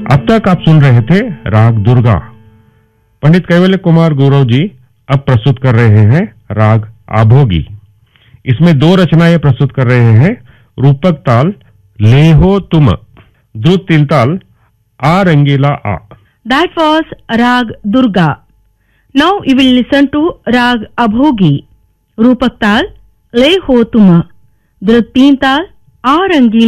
अब तक आप सुन रहे थे राग दुर्गा। पंडित कैवल्य कुमार गौरव जी अब प्रस्तुत कर रहे हैं राग आभोगी। इसमें दो रचनाएं प्रस्तुत कर रहे हैं। रूपक ताल ले हो तुम, द्रुत तीन ताल आ रंगीला आ। That was Rag Durga. Now you will listen to Rag Abhogi. Rupak Tal, Le Ho Tuma. Drut Teen Tal, A Rangila